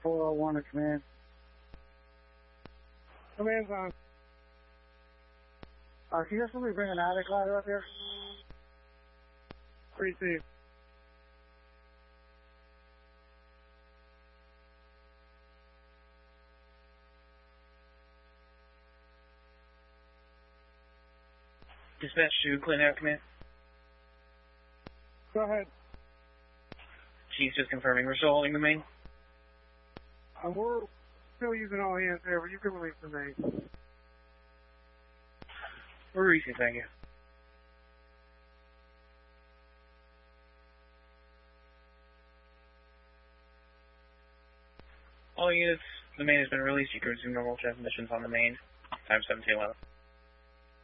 401 to command. Command's on. Can you have somebody bring an attic ladder up here? Receive. Dispatch to Clinton Air Command. Go ahead. Chief's just confirming we're still holding the main. We're still using all hands there, but you can release the main. We're releasing, thank you. All units, the main has been released. You can resume normal transmissions on the main. Time 1711.